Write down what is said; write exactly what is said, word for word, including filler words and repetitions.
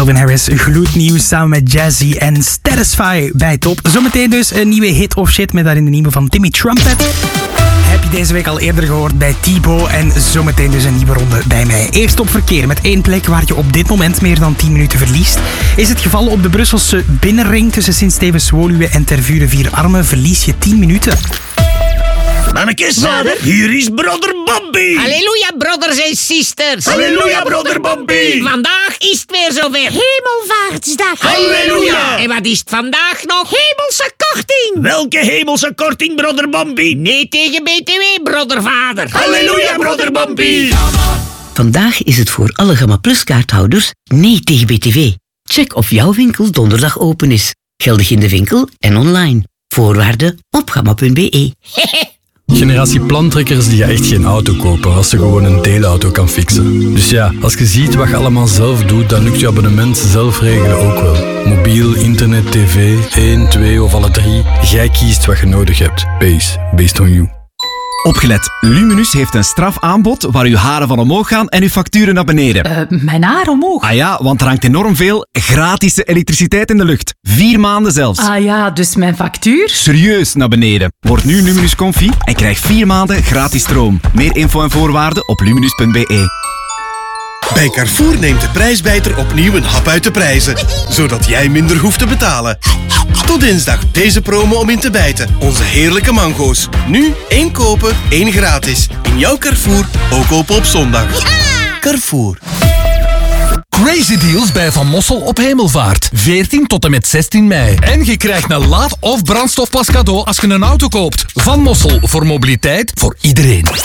Calvin Harris, gloednieuw samen met Jazzy en Statisfy bij Top. Zometeen dus een nieuwe hit of shit met daarin de nieuwe van Timmy Trumpet. Heb je deze week al eerder gehoord bij Thibaut en zometeen dus een nieuwe ronde bij mij. Eerst op verkeer met één plek waar je op dit moment meer dan tien minuten verliest. Is het geval op de Brusselse binnenring tussen Sint-Stevens-Woluwe en Tervuren Vier-Armen verlies je tien minuten. Mannekes, vader, hier is brother Bobby. Halleluja, brothers en sisters. Halleluja, brother Bobby. Vandaag is het weer zover. Hemelvaartsdag. Halleluja. En wat is het vandaag nog? Hemelse korting. Welke hemelse korting, brother Bobby? Nee tegen B T W, brother vader. Halleluja, brother Bobby. Vandaag is het voor alle Gamma Plus kaarthouders nee tegen B T W. Check of jouw winkel donderdag open is. Geldig in de winkel en online. Voorwaarden op gamma punt b e. Generatie plantrekkers die echt geen auto kopen als ze gewoon een deelauto kan fixen. Dus ja, als je ziet wat je allemaal zelf doet, dan lukt je abonnement zelf regelen ook wel. Mobiel, internet, tv, één, twee of alle drie. Jij kiest wat je nodig hebt. Base, based on you. Opgelet, Luminus heeft een strafaanbod waar uw haren van omhoog gaan en uw facturen naar beneden. Uh, mijn haar omhoog? Ah ja, want er hangt enorm veel gratis elektriciteit in de lucht. Vier maanden zelfs. Ah ja, dus mijn factuur? Serieus naar beneden. Word nu Luminus Comfy en krijg vier maanden gratis stroom. Meer info en voorwaarden op luminus punt b e. Bij Carrefour neemt de prijsbijter opnieuw een hap uit de prijzen, zodat jij minder hoeft te betalen. Tot dinsdag deze promo om in te bijten. Onze heerlijke mango's. Nu één kopen, één gratis. In jouw Carrefour, ook open op zondag. Ja! Carrefour. Crazy deals bij Van Mossel op Hemelvaart. veertien tot en met zestien mei. En je krijgt een laad- of brandstofpas cadeau als je een auto koopt. Van Mossel, voor mobiliteit voor iedereen.